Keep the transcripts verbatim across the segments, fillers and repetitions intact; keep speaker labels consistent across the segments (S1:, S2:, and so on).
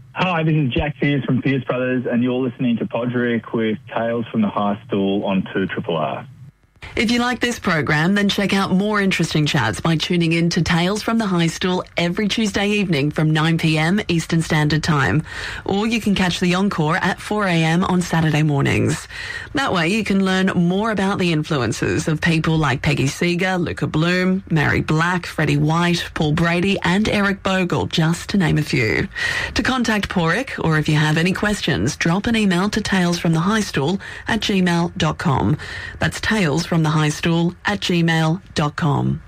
S1: Hi, this is Jack Pierce from Pierce Brothers, and you're listening to Podrick with Tales from the High Stool on two R R R.
S2: If you like this program, then check out more interesting chats by tuning in to Tales from the High Stool every Tuesday evening from nine p.m. Eastern Standard Time. Or you can catch the encore at four a.m. on Saturday mornings. That way you can learn more about the influences of people like Peggy Seeger, Luca Bloom, Mary Black, Freddie White, Paul Brady and Eric Bogle, just to name a few. To contact Porrick, or if you have any questions, drop an email to talesfromthehighstool at gmail dot com. That's Tales from the High Stool at gmail dot com.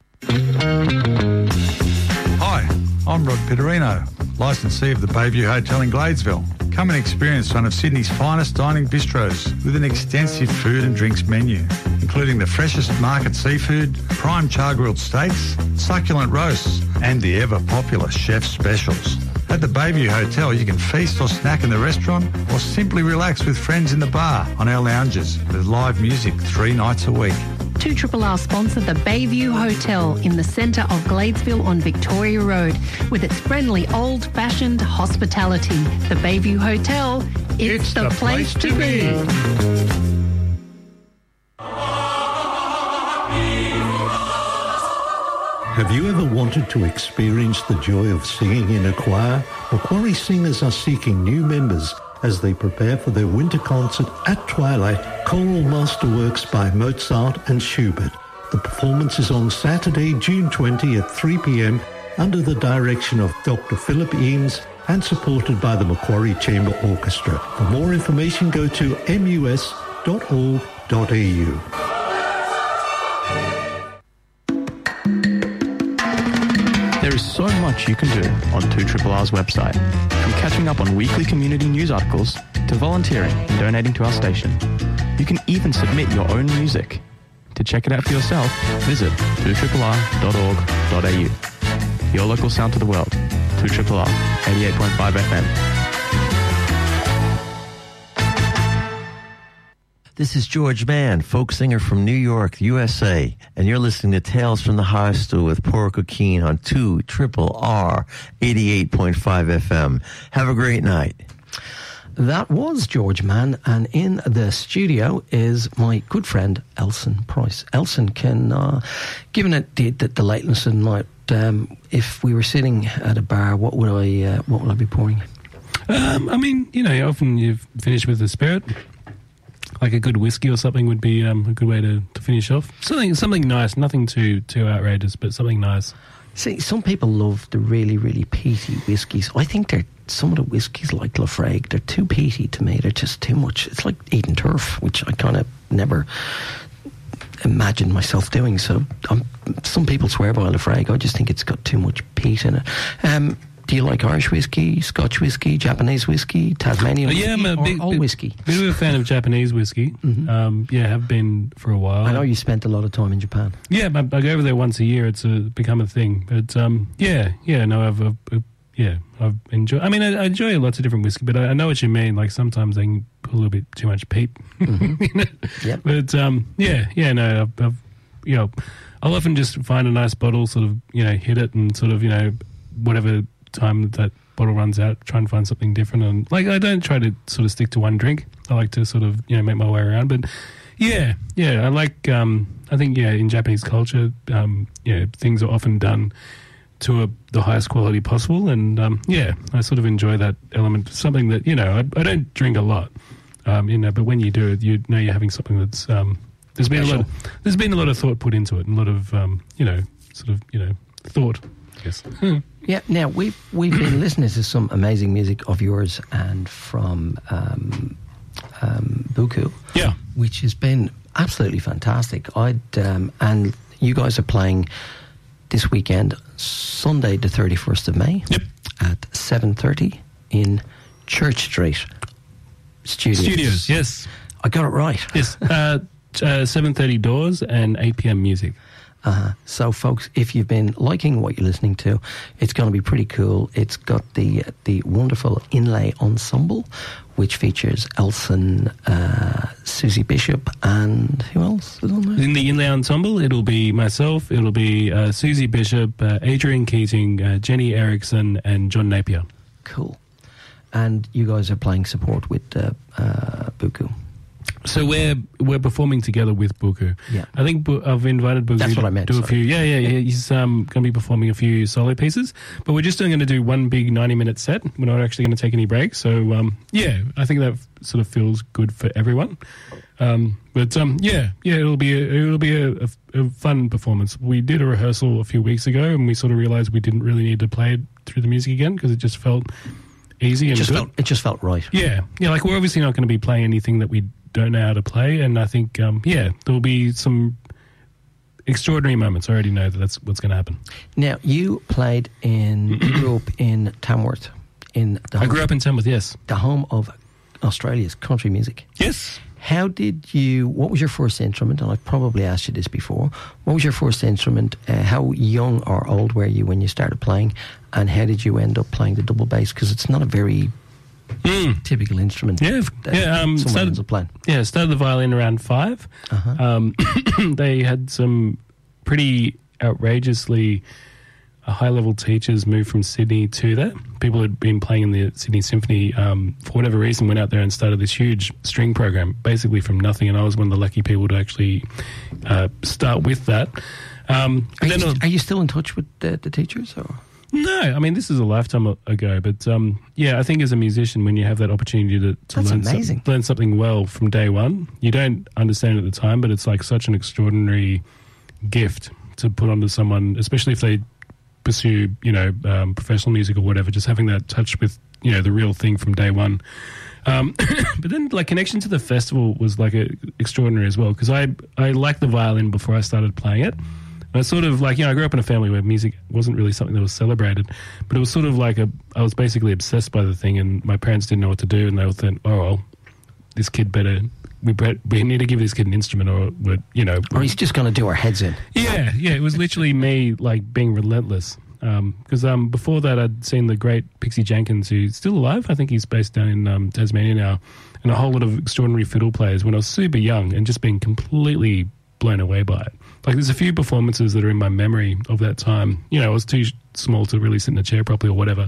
S3: Hi, I'm Rod Pitterino, licensee of the Bayview Hotel in Gladesville. Come and experience one of Sydney's finest dining bistros with an extensive food and drinks menu, including the freshest market seafood, prime char-grilled steaks, succulent roasts, and the ever-popular chef's specials. At the Bayview Hotel, you can feast or snack in the restaurant or simply relax with friends in the bar on our lounges with live music three nights a week.
S4: two R R R sponsor the Bayview Hotel in the centre of Gladesville on Victoria Road with its friendly old-fashioned hospitality. The Bayview Hotel, it's, it's the, the place, place to be.
S5: Have you ever wanted to experience the joy of singing in a choir? Macquarie Singers are seeking new members as they prepare for their winter concert at Twilight, Choral Masterworks by Mozart and Schubert. The performance is on Saturday, June twentieth at three p.m. under the direction of Doctor Philip Eames and supported by the Macquarie Chamber Orchestra. For more information, go to m u s dot org dot a u.
S6: There is so much you can do on two R R R's website, from catching up on weekly community news articles to volunteering and donating to our station. You can even submit your own music. To check it out for yourself, visit two R R R dot org dot a u. Your local sound to the world, two R R R, eighty-eight point five F M.
S7: This is George Mann, folk singer from New York, U S A, and you're listening to Tales from the High Stool with Porrick O'Keen on two R R R, eighty-eight point five F M. Have a great night.
S8: That was George Mann, and in the studio is my good friend Elson Price. Elson, can, uh, given it the, the, the lateness of the night, um, if we were sitting at a bar, what would I, uh, what would I be pouring?
S9: Um, I mean, you know, often you've finished with a spirit. Like a good whiskey or something would be um, a good way to, to finish off. Something something nice, nothing too too outrageous, but something nice.
S8: See, some people love the really, really peaty whiskies. I think they're some of the whiskies like Laphroaig, they're too peaty to me. They're just too much. It's like eating turf, which I kind of never imagined myself doing. So um, some people swear by Laphroaig. I just think it's got too much peat in it. Um, Do you like Irish whiskey, Scotch whiskey, Japanese whiskey, Tasmanian whiskey,
S9: yeah, I'm a big,
S8: or all
S9: bit,
S8: whiskey?
S9: Bit of a fan of Japanese whiskey.
S8: Mm-hmm.
S9: Um, yeah, have been for a while.
S8: I know you spent a lot of time in Japan.
S9: Yeah, I, I go over there once a year. It's a, become a thing. But um, yeah, yeah, no, I've, I've, I've yeah, I've enjoyed. I mean, I, I enjoy lots of different whiskey, but I, I know what you mean. Like sometimes they can put a little bit too much peat.
S8: Mm-hmm.
S9: you know?
S8: Yep.
S9: But um, yeah, yeah, no, I've, I've, you know, I'll often just find a nice bottle, sort of, you know, hit it, and sort of, you know, whatever time that bottle runs out, try and find something different. And like, I don't try to sort of stick to one drink. I like to sort of, you know, make my way around. But yeah, yeah, I like, um, I think, yeah, in Japanese culture, um, yeah, things are often done to a, the highest quality possible. And um, yeah, I sort of enjoy that element. Something that, you know, I, I don't drink a lot, um, you know, but when you do it, you know you're having something that's, um, there's been Special. a lot of, there's been a lot of thought put into it, and a lot of, um, you know, sort of, you know, thought, I guess. Hmm.
S8: Yeah, now we've we've been listening to some amazing music of yours and from um, um, Buku,
S9: yeah,
S8: which has been absolutely fantastic. I'd um, and you guys are playing this weekend, Sunday the thirty first of May,
S9: yep,
S8: at seven thirty in Church Street Studios.
S9: Studios, yes,
S8: I got it right.
S9: Yes, uh, uh, seven thirty doors and eight p.m. music.
S8: Uh, so, folks, if you've been liking what you're listening to, it's going to be pretty cool. It's got the the wonderful Inlay Ensemble, which features Elson, uh, Susie Bishop, and who else is on there?
S9: In the Inlay Ensemble, it'll be myself, it'll be uh, Susie Bishop, uh, Adrian Keating, uh, Jenny Erickson, and John Napier.
S8: Cool. and you guys are playing support with uh, uh, Buku.
S9: So we're we're performing together with Buku.
S8: Yeah.
S9: I think Bu- I've invited Buku
S8: That's
S9: to
S8: what I meant,
S9: do a
S8: sorry.
S9: few. Yeah, yeah, yeah. He's um, going to be performing a few solo pieces, but we're just going to do one big ninety-minute set. We're not actually going to take any breaks. So um, yeah, I think that sort of feels good for everyone. Um, but um, yeah, yeah, it'll be a, it'll be a, a, a fun performance. We did a rehearsal a few weeks ago, and we sort of realised we didn't really need to play it through the music again because it just felt easy and
S8: It just
S9: good.
S8: felt, it just felt right.
S9: Yeah, yeah. Like we're obviously not going to be playing anything that we don't know how to play, and I think um, yeah, there will be some extraordinary moments. I already know that that's what's going to happen.
S8: Now, you played in, you grew up in Tamworth. In the
S9: I
S8: home,
S9: grew up in Tamworth. Yes.
S8: the home of Australia's country music.
S9: Yes.
S8: How did you, what was your first instrument? And I've probably asked you this before. What was your first instrument? Uh, how young or old were you when you started playing? And how did you end up playing the double bass? Because it's not a very
S9: Mm.
S8: typical instrument.
S9: Yeah,
S8: that
S9: yeah. Um,
S8: someone
S9: started,
S8: ends up playing.
S9: yeah, started the violin around five.
S8: Uh-huh.
S9: Um, they had some pretty outrageously uh, high-level teachers move from Sydney to there. People had been playing in the Sydney Symphony um, for whatever reason, went out there and started this huge string program, basically from nothing. And I was one of the lucky people to actually uh, start with that. Um,
S8: Are,
S9: then
S8: you,
S9: I-
S8: are you still in touch with the, the teachers? Or?
S9: No, I mean, this is a lifetime a- ago, but um, yeah, I think as a musician, when you have that opportunity to, to
S8: That's
S9: learn, some-
S8: amazing.
S9: learn something well from day one, you don't understand it at the time, but it's like such an extraordinary gift to put onto someone, especially if they pursue, you know, um, professional music or whatever, just having that touch with, you know, the real thing from day one. Um, but then, like, connection to the festival was like a, extraordinary as well, because I, I liked the violin before I started playing it. I sort of like, you know, I grew up in a family where music wasn't really something that was celebrated, but it was sort of like a, I was basically obsessed by the thing, and my parents didn't know what to do, and they would think, oh, well, this kid better, we, bre- we need to give this kid an instrument, or, we're, you know.
S8: Or he's just going to do our heads in.
S9: Yeah, yeah, it was literally me, like, being relentless. Because um, um, before that, I'd seen the great Pixie Jenkins, who's still alive. I think he's based down in um, Tasmania now, and a whole lot of extraordinary fiddle players when I was super young and just being completely blown away by it. Like, there's a few performances that are in my memory of that time. You know, I was too sh- small to really sit in a chair properly or whatever.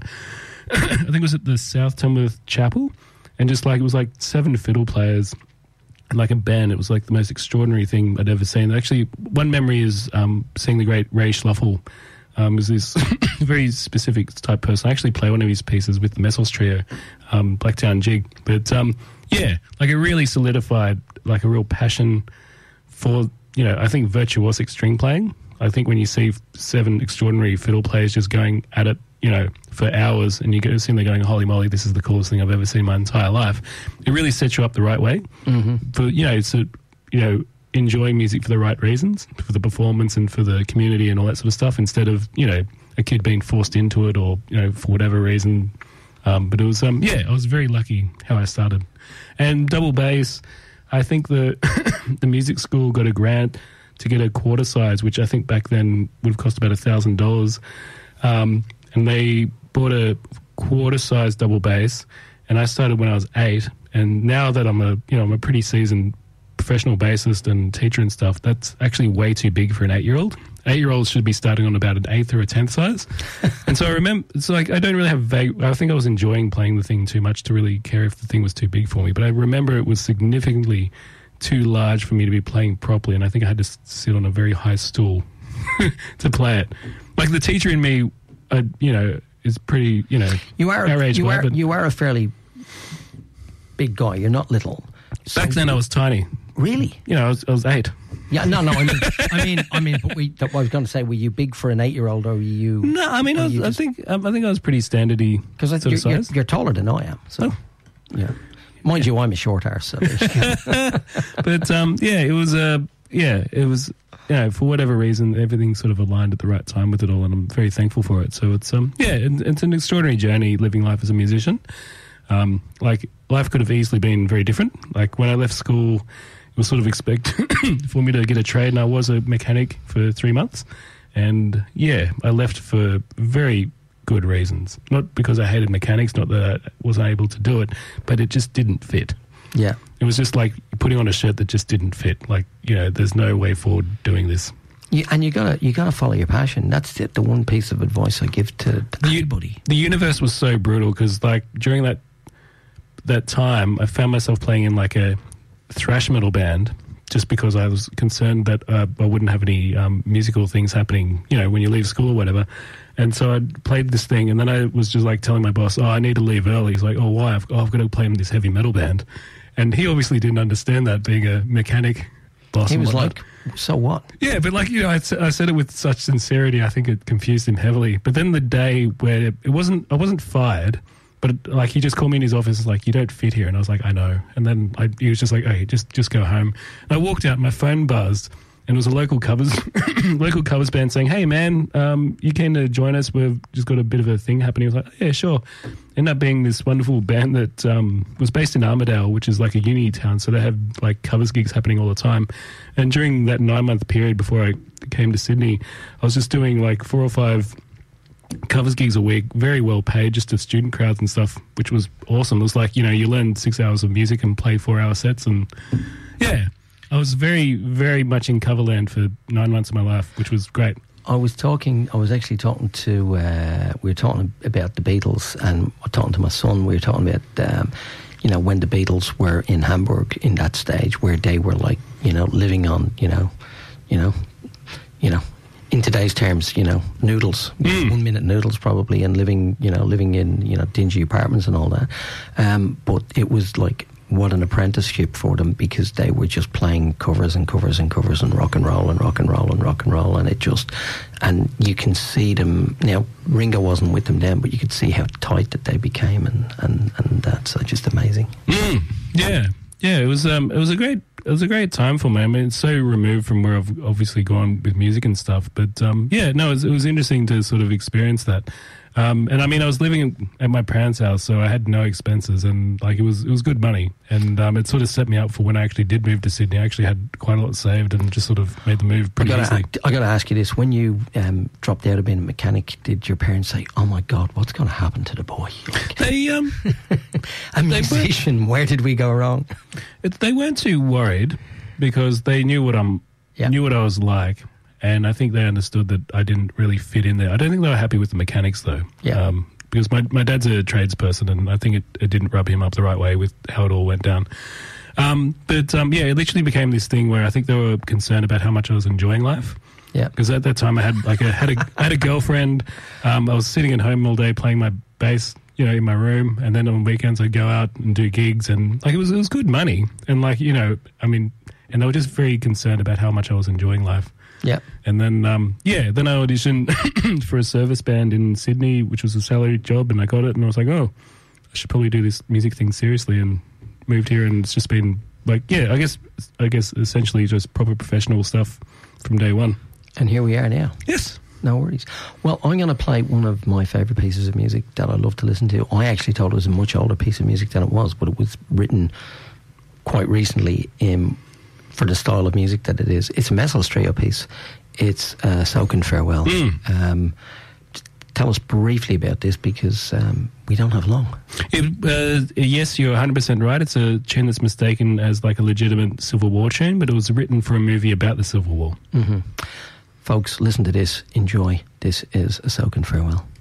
S9: I think it was at the South Tamworth Chapel, and just like, it was like seven fiddle players and like a band. It was like the most extraordinary thing I'd ever seen. Actually, one memory is um, seeing the great Ray Schluffel. Um, was this very specific type person. I actually play one of his pieces with the Messos Trio, um, Blacktown Jig. But um, yeah, like it really solidified like a real passion for, you know, I think virtuosic string playing. I think when you see seven extraordinary fiddle players just going at it, you know, for hours, and you go sitting there going, holy moly, this is the coolest thing I've ever seen in my entire life. It really sets you up the right way
S8: Mm-hmm.
S9: for, you know, to, you know, enjoying music for the right reasons, for the performance and for the community and all that sort of stuff, instead of, you know, a kid being forced into it or, you know, for whatever reason. Um, but it was, um, yeah, I was very lucky how I started. And double bass, I think the the music school got a grant to get a quarter size, which I think back then would have cost about a thousand dollars. Um, and they bought a quarter size double bass, and I started when I was eight. And now that I'm a, you know, I'm a pretty seasoned professional bassist and teacher and stuff, that's actually way too big for an eight-year-old. Eight-year-olds should be starting on about an eighth or a tenth size. And so I remember, it's like, I don't really have vague, I think I was enjoying playing the thing too much to really care if the thing was too big for me. But I remember it was significantly too large for me to be playing properly, and I think I had to s- sit on a very high stool to play it. Like, the teacher in me, uh, you know, is pretty, you know,
S8: You are,
S9: our age
S8: you,
S9: guy,
S8: are,
S9: but
S8: you are a fairly big guy. You're not little. So
S9: back then I was tiny.
S8: Really?
S9: You know, I was, I was eight.
S8: Yeah, no, no. I mean, I mean, I mean. But we. That, I was going to say, were you big for an eight-year-old, or were you?
S9: No, I mean, I, was,
S8: you
S9: I
S8: just-
S9: think um, I think I was pretty standardy
S8: Because
S9: sort
S8: you're,
S9: of
S8: you're,
S9: size.
S8: you're taller than I am. So,
S9: Oh.
S8: yeah. Mind you, I'm a short arse. So there you go.
S9: But um, yeah, it was uh, yeah, it was, you know, for whatever reason, everything sort of aligned at the right time with it all, and I'm very thankful for it. So it's um, yeah, it, it's an extraordinary journey living life as a musician. Um, like, life could have easily been very different. Like, when I left school, it was sort of expected for me to get a trade, and I was a mechanic for three months. And yeah, I left for very good reasons. Not because I hated mechanics, not that I wasn't able to do it, but it just didn't fit.
S8: Yeah.
S9: It was just like putting on a shirt that just didn't fit. Like, you know, there's no way forward doing this.
S8: You, and you gotta you gotta follow your passion. That's the, the one piece of advice I give to
S9: The,
S8: anybody.
S9: the universe was so brutal because, like, during that that time, I found myself playing in like a thrash metal band just because I was concerned that uh, I wouldn't have any um, musical things happening, you know, when you leave school or whatever. And so I played this thing, and then I was just like telling my boss, oh, I need to leave early. He's like, oh, why? I've, oh, I've got to play in this heavy metal band. And he obviously didn't understand that, being a mechanic boss.
S8: He was
S9: like,
S8: so what?
S9: Yeah, but like, you know, I, I said it with such sincerity, I think it confused him heavily. But then the day where it wasn't, I wasn't fired, but it, like he just called me in his office, like, you don't fit here. And I was like, I know. And then I, he was just like, okay, just, just go home. And I walked out, my phone buzzed, and it was a local covers local covers band saying, hey, man, um, you keen to join us? We've just got a bit of a thing happening. I was like, oh, yeah, sure. Ended up being this wonderful band that um, was based in Armidale, which is like a uni town, so they have like covers gigs happening all the time. And during that nine-month period before I came to Sydney, I was just doing like four or five covers gigs a week, very well paid, just to student crowds and stuff, which was awesome. It was like, you know, you learn six hours of music and play four-hour sets, and yeah, I was very, very much in coverland for nine months of my life, which was great.
S8: I was talking, I was actually talking to, uh, we were talking about the Beatles, and talking to my son, we were talking about, um, you know, when the Beatles were in Hamburg in that stage where they were like, you know, living on, you know, you know, you know, in today's terms, you know, noodles, mm. one minute noodles probably, and living, you know, living in, you know, dingy apartments and all that. Um, but it was like, what an apprenticeship for them, because they were just playing covers and covers and covers and rock and roll and rock and roll and rock and roll, and it just, and you can see them now. Ringo wasn't with them then, but you could see how tight that they became, and and and that's just amazing.
S9: Mm, yeah, yeah, it was um, it was a great it was a great time for me. I mean, it's so removed from where I've obviously gone with music and stuff, but um, yeah, no, it was, it was interesting to sort of experience that. Um, and I mean, I was living at my parents' house, so I had no expenses, and like it was, it was good money, and um, it sort of set me up for when I actually did move to Sydney. I actually had quite a lot saved, and just sort of made the move pretty
S8: I gotta,
S9: easily.
S8: I got to ask you this: when you um, dropped out of being a mechanic, did your parents say, "Oh my God, what's going to happen to the boy?" Like,
S9: they um,
S8: a musician. Where did we go wrong?
S9: It, they weren't too worried because they knew what I'm, yeah. knew what I was like. And I think they understood that I didn't really fit in there. I don't think they were happy with the mechanics, though.
S8: Yeah.
S9: Um, because my, my dad's a tradesperson, and I think it, it didn't rub him up the right way with how it all went down. Um, but, um, yeah, it literally became this thing where I think they were concerned about how much I was enjoying life.
S8: Yeah.
S9: Because at that time I had like a, had a, I had a girlfriend. Um, I was sitting at home all day playing my bass, you know, in my room. And then on weekends I'd go out and do gigs. And, like, it was it was good money. And, like, you know, I mean, and they were just very concerned about how much I was enjoying life.
S8: Yeah.
S9: And then, um, yeah, then I auditioned for a service band in Sydney, which was a salaried job, and I got it, and I was like, oh, I should probably do this music thing seriously, and moved here, and it's just been, like, yeah, I guess, I guess essentially just proper professional stuff from day one.
S8: And here we are now.
S9: Yes.
S8: No worries. Well, I'm going to play one of my favourite pieces of music that I love to listen to. I actually thought it was a much older piece of music than it was, but it was written quite recently in... for the style of music that it is. It's a Messels Trio piece. It's uh, Soaking Farewell.
S9: Mm.
S8: Um, tell us briefly about this, because um, we don't have long.
S9: It, uh, yes, you're one hundred percent right. It's a tune that's mistaken as like a legitimate Civil War tune, but it was written for a movie about the Civil War.
S8: Mm-hmm. Folks, listen to this. Enjoy. This is a Soaking Farewell.